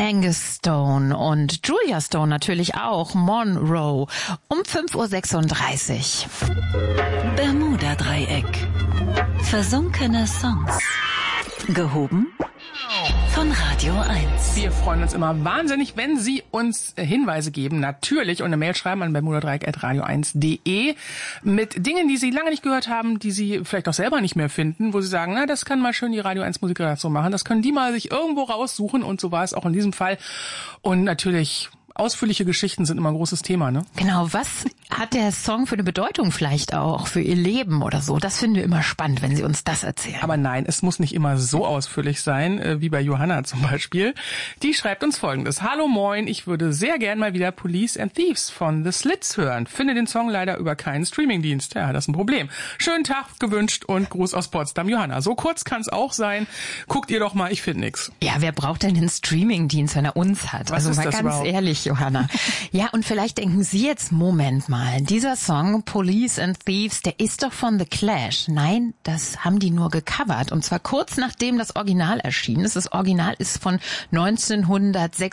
Angus Stone und Julia Stone natürlich auch, Monroe, um 5:36 Uhr. Bermuda-Dreieck. Versunkene Songs. Gehoben von Radio 1. Wir freuen uns immer wahnsinnig, wenn Sie uns Hinweise geben, natürlich, und eine Mail schreiben an bermudadreieck@radio1.de mit Dingen, die Sie lange nicht gehört haben, die Sie vielleicht auch selber nicht mehr finden, wo Sie sagen, na, das kann mal schön die Radio 1 Musikredaktion machen, das können die mal sich irgendwo raussuchen, und so war es auch in diesem Fall. Und natürlich, ausführliche Geschichten sind immer ein großes Thema, ne? Genau, was hat der Song für eine Bedeutung vielleicht auch für Ihr Leben oder so? Das finden wir immer spannend, wenn Sie uns das erzählen. Aber nein, es muss nicht immer so ausführlich sein, wie bei Johanna zum Beispiel. Die schreibt uns Folgendes. Hallo, moin, ich würde sehr gern mal wieder Police and Thieves von The Slits hören. Finde den Song leider über keinen Streamingdienst. Ja, das ist ein Problem. Schönen Tag gewünscht und Gruß aus Potsdam, Johanna. So kurz kann es auch sein. Guckt ihr doch mal, ich finde nix. Ja, wer braucht denn den Streamingdienst, wenn er uns hat? Was also ist mal das ganz überhaupt? ehrlich, Johanna. Ja, und vielleicht denken Sie jetzt, Moment mal, dieser Song Police and Thieves, der ist doch von The Clash. Nein, das haben die nur gecovert. Und zwar kurz nachdem das Original erschienen ist. Das Original ist von 1906.